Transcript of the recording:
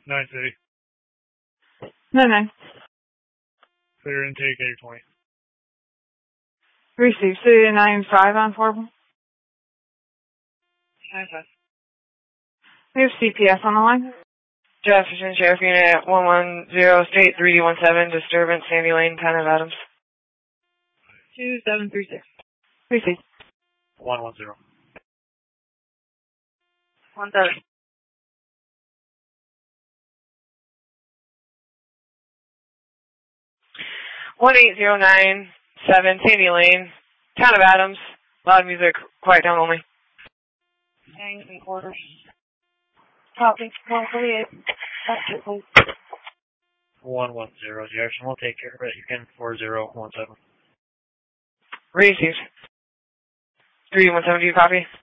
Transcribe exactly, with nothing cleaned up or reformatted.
nine City. nine nine. Clear intake eight twenty. Receive. City nine five on four. nine five. We have C P S on the line. Jefferson Sheriff Unit one one zero, State three D one seven, disturbance, Sandy Lane, Town of Adams. two seven three six. Receive. one one zero. one seven. one eight zero nine seven, Sandy Lane, Town of Adams. Loud music, quiet down only. Gangs and quarters. Copy. one forty-eight. That's it, please. one one zero, Jackson. We'll take care of it. You can four zero one seven. Received. three one seven, do you copy?